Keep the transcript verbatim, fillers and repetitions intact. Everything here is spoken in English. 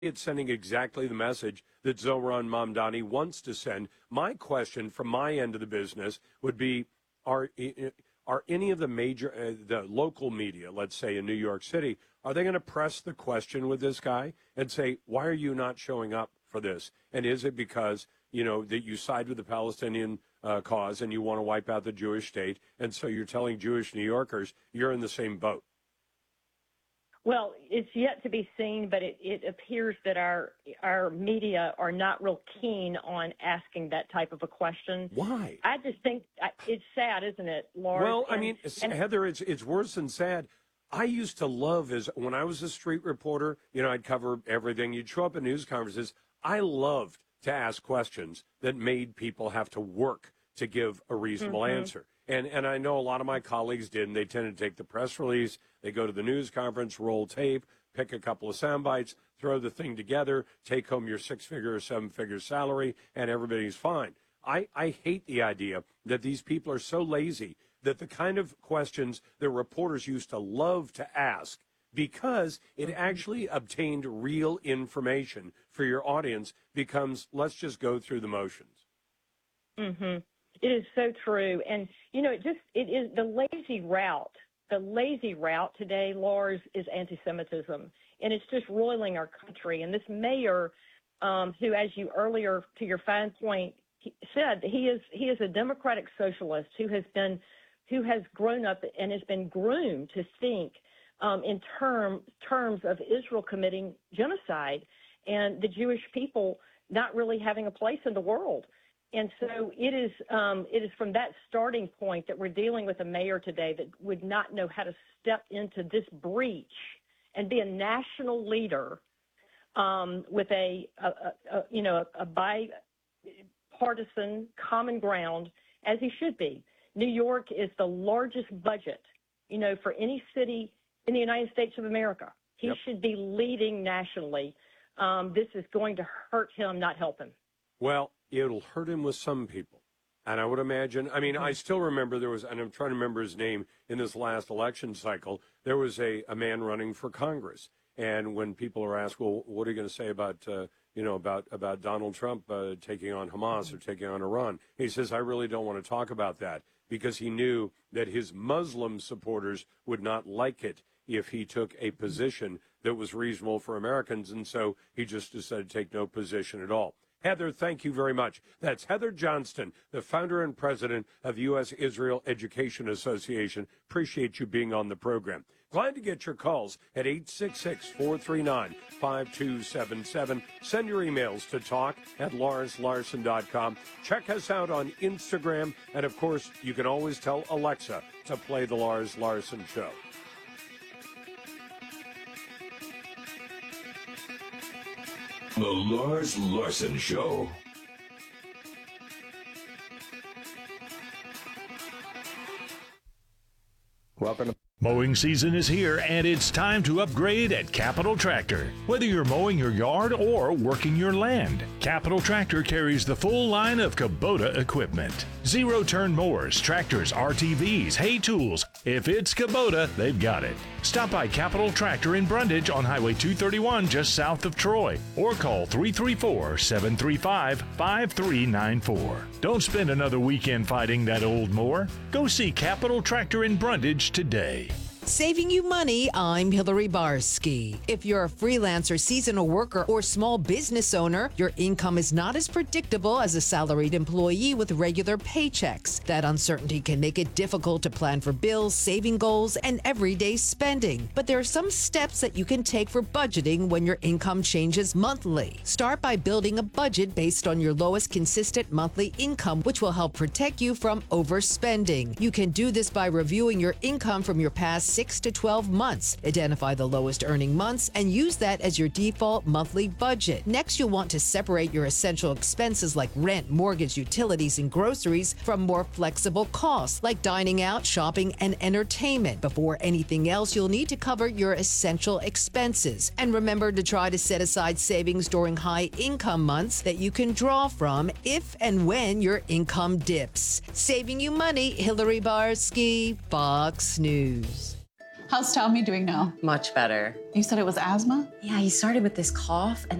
it's sending exactly the message that Zohran Mamdani wants to send. My question from my end of the business would be, are are any of the major, uh, the local media, let's say in New York City, are they going to press the question with this guy and say, why are you not showing up for this? And is it because, you know, that you side with the Palestinian uh, cause and you want to wipe out the Jewish state, and so you're telling Jewish New Yorkers you're in the same boat? Well, it's yet to be seen, but it, it appears that our our media are not real keen on asking that type of a question. Why? I just think it's sad, isn't it, Laura? Well, and, I mean, and, Heather, it's it's worse than sad. I used to love, as when I was a street reporter, you know, I'd cover everything. You'd show up at news conferences. I loved to ask questions that made people have to work to give a reasonable mm-hmm. answer. And and I know a lot of my colleagues did, and they tend to take the press release, they go to the news conference, roll tape, pick a couple of sound bites, throw the thing together, take home your six-figure or seven-figure salary, and everybody's fine. I, I hate the idea that these people are so lazy that the kind of questions that reporters used to love to ask, because it actually obtained real information for your audience, becomes, let's just go through the motions. Mm-hmm. It is so true. And, you know, it just, it is the lazy route. The lazy route today, Lars, is anti-Semitism. And it's just roiling our country. And this mayor, um, who, as you earlier, to your fine point, he said he is he is a democratic socialist who has been, who has grown up and has been groomed to think um, in term, terms of Israel committing genocide and the Jewish people not really having a place in the world. And so it is um, it is from that starting point that we're dealing with a mayor today that would not know how to step into this breach and be a national leader um, with a, a, a, a you know a bipartisan common ground, as he should be. New York is the largest budget, you know, for any city in the United States of America. He yep. should be leading nationally. Um, this is going to hurt him, not help him. Well, it'll hurt him with some people. And I would imagine, I mean, I still remember there was, and I'm trying to remember his name, in this last election cycle, there was a, a man running for Congress. And when people are asked, well, what are you going to say about, uh, you know, about, about Donald Trump uh, taking on Hamas or taking on Iran? He says, I really don't want to talk about that, because he knew that his Muslim supporters would not like it if he took a position that was reasonable for Americans. And so he just decided to take no position at all. Heather, thank you very much. That's Heather Johnston, the founder and president of U S Israel Education Association. Appreciate you being on the program. Glad to get your calls at eight six six, four three nine, five two seven seven. Send your emails to talk at lars larson dot com. Check us out on Instagram. And, of course, you can always tell Alexa to play The Lars Larson Show. The Lars Larson Show. Welcome to Mowing season is here, and it's time to upgrade at Capital Tractor. Whether you're mowing your yard or working your land, Capital Tractor carries the full line of Kubota equipment. Zero-turn mowers, tractors, R T Vs, hay tools. If it's Kubota, they've got it. Stop by Capital Tractor in Brundage on Highway two thirty-one just south of Troy, or call three three four, seven three five, five three nine four. Don't spend another weekend fighting that old mower. Go see Capital Tractor in Brundage today. Saving you money, I'm Hillary Barsky. If you're a freelancer, seasonal worker, or small business owner, your income is not as predictable as a salaried employee with regular paychecks. That uncertainty can make it difficult to plan for bills, saving goals, and everyday spending. But there are some steps that you can take for budgeting when your income changes monthly. Start by building a budget based on your lowest consistent monthly income, which will help protect you from overspending. You can do this by reviewing your income from your past six to twelve months. Identify the lowest earning months and use that as your default monthly budget. Next, you'll want to separate your essential expenses like rent, mortgage, utilities, and groceries from more flexible costs like dining out, shopping, and entertainment. Before anything else, you'll need to cover your essential expenses. And remember to try to set aside savings during high income months that you can draw from if and when your income dips. Saving you money, Hillary Barsky, Fox News. How's Tommy doing now? Much better. You said it was asthma? Yeah, he started with this cough and